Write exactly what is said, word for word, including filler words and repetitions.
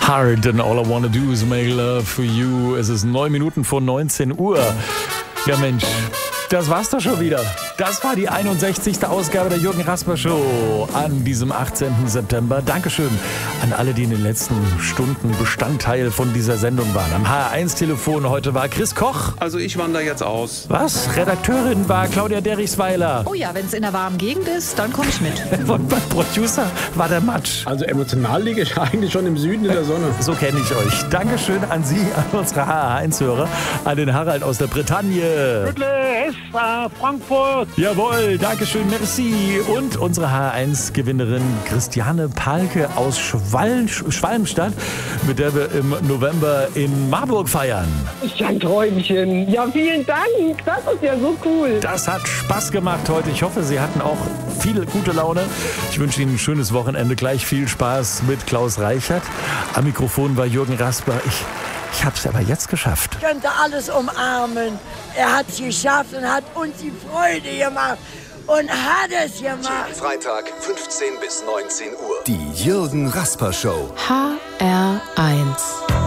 Hard and all I wanna do is make love for you. Es ist neun Minuten vor neunzehn Uhr. Ja Mensch, das war's doch schon wieder. Das war die einundsechzigste Ausgabe der Jürgen Rasper Show an diesem achtzehnten September. Dankeschön an alle, die in den letzten Stunden Bestandteil von dieser Sendung waren. Am H R eins Telefon heute war Chris Koch. Also ich wandere jetzt aus. Was? Redakteurin war Claudia Derichsweiler. Oh ja, wenn es in der warmen Gegend ist, dann komme ich mit. Und beim Producer war der Matsch. Also emotional liege ich eigentlich schon im Süden in der Sonne. So kenne ich euch. Dankeschön an Sie, an unsere H R eins-Hörer, an den Harald aus der Bretagne. Frankfurt. Jawohl, Dankeschön, merci. Und unsere H R eins-Gewinnerin Christiane Palke aus Schwal- Schwalmstadt, mit der wir im November in Marburg feiern. Ist ja ein Träumchen. Ja, vielen Dank. Das ist ja so cool. Das hat Spaß gemacht heute. Ich hoffe, Sie hatten auch viel gute Laune. Ich wünsche Ihnen ein schönes Wochenende. Gleich viel Spaß mit Klaus Reichert. Am Mikrofon war Jürgen Rasper. Ich, ich habe es aber jetzt geschafft. Ich könnte alles umarmen. Er hat es geschafft und hat uns die Freude gemacht. Und hat es gemacht. Freitag, fünfzehn bis neunzehn Uhr. Die Jürgen Rasper Show. H R eins.